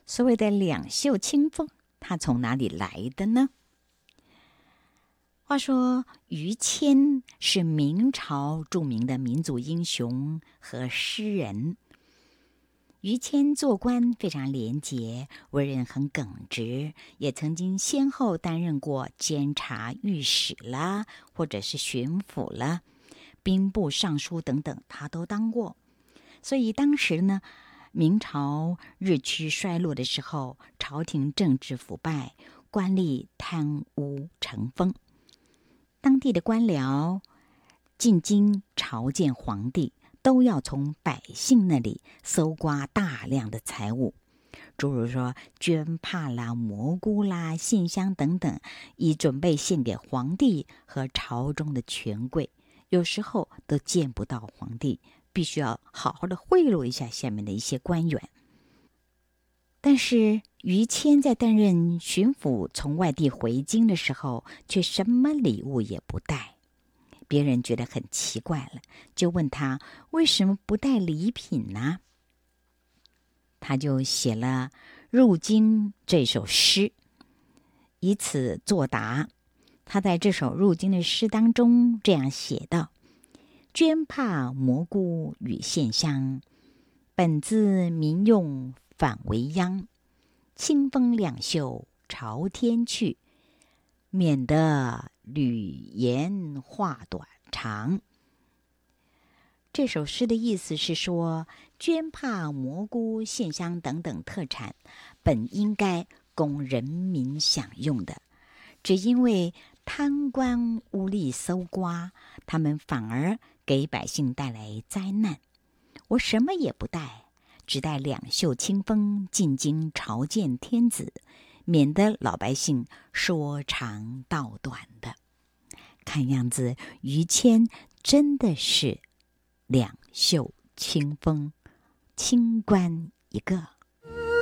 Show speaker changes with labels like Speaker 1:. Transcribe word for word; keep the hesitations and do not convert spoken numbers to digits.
Speaker 1: 所谓的两袖清风，它从哪里来的呢？话说于谦是明朝著名的民族英雄和诗人。于谦做官非常廉洁，为人很耿直，也曾经先后担任过监察御史啦，或者是巡抚啦，兵部尚书等等，他都当过。所以当时呢，明朝日趋衰落的时候，朝廷政治腐败，官吏贪污成风。当地的官僚进京朝见皇帝，都要从百姓那里搜刮大量的财物，诸如说绢帕啦、蘑菇啦、线香等等，以准备献给皇帝和朝中的权贵。有时候都见不到皇帝，必须要好好的贿赂一下下面的一些官员。但是于谦在担任巡抚从外地回京的时候，却什么礼物也不带。别人觉得很奇怪了，就问他为什么不带礼品呢？他就写了《入京》这首诗，以此作答。他在这首《入京》的诗当中这样写道：绢帕蘑菇与线香，本自民用反为殃。清风两袖朝天去，免得履言话短长。这首诗的意思是说，绢帕、蘑菇、线香等等特产本应该供人民享用的，只因为贪官污吏搜刮，他们反而给百姓带来灾难。我什么也不带，只带两袖清风进京朝见天子，免得老百姓说长道短的。看样子于谦真的是两袖清风，清官一个。